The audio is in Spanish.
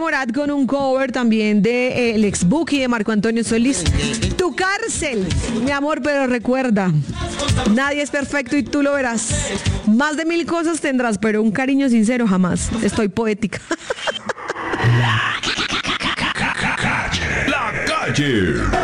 Morat con un cover también de el ex Buki de Marco Antonio Solís. Tu cárcel, mi amor, pero recuerda, nadie es perfecto y tú lo verás. Más de 1000 cosas tendrás, pero un cariño sincero jamás. Estoy poética. La calle.